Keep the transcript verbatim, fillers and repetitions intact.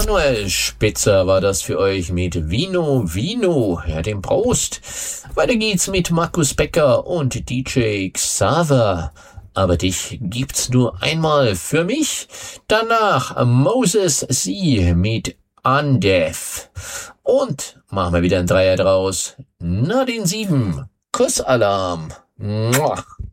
Manuel Spitzer war das für euch mit Vino Vino, ja, dem Prost. Weiter geht's mit Markus Becker und D J Xaver. Aber dich gibt's nur einmal für mich. Danach Moses C. mit Undef. Und machen wir wieder einen Dreier draus. Na den sieben. Kussalarm. Muah.